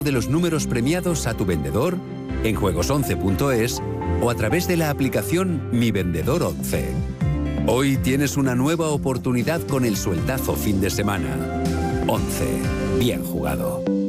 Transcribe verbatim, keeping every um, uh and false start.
de los números premiados a tu vendedor en juegos once punto es o a través de la aplicación Mi Vendedor once. Hoy tienes una nueva oportunidad con el sueldazo fin de semana. once. Bien jugado.